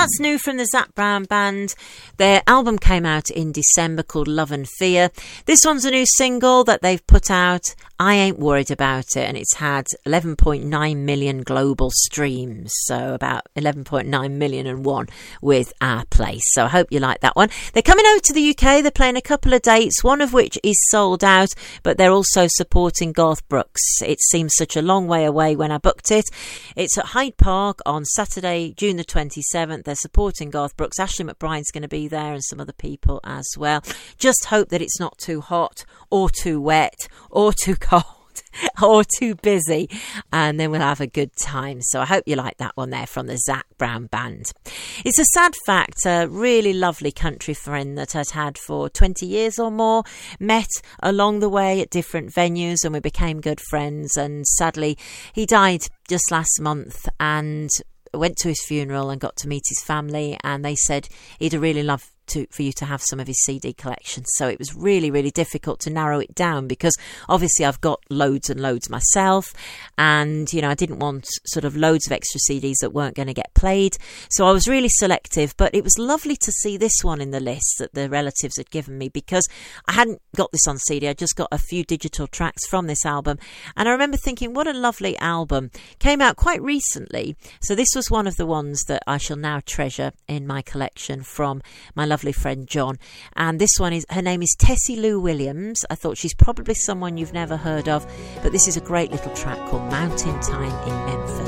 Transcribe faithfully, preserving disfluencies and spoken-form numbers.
That's new from the Zac Brown Band. Their album came out in December called Love and Fear. This one's a new single that they've put out. I Ain't Worried About It, and it's had eleven point nine million global streams, so about eleven point nine million and one with Our Place. So I hope you like that one. They're coming over to the U K. They're playing a couple of dates, one of which is sold out, but they're also supporting Garth Brooks. It seems such a long way away when I booked it. It's at Hyde Park on Saturday, June the twenty-seventh. They're supporting Garth Brooks. Ashley McBride's going to be there and some other people as well. Just hope that it's not too hot or too wet or too cold or too busy, and then we'll have a good time. So I hope you like that one there from the Zac Brown Band. It's a sad fact, a really lovely country friend that I'd had for twenty years or more, met along the way at different venues, and we became good friends, and sadly he died just last month, and went to his funeral and got to meet his family, and they said he'd really love to for you to have some of his C D collection. So it was really, really difficult to narrow it down, because obviously I've got loads and loads myself, and you know, I didn't want sort of loads of extra C Ds that weren't going to get played. So I was really selective, but it was lovely to see this one in the list that the relatives had given me, because I hadn't got this on C D. I just got a few digital tracks from this album, and I remember thinking, what a lovely album. Came out quite recently, so this was one of the ones that I shall now treasure in my collection from my lovely friend John. And this one is, her name is Tessie Lou Williams. I thought she's probably someone you've never heard of, but this is a great little track called Mountain Time in Memphis.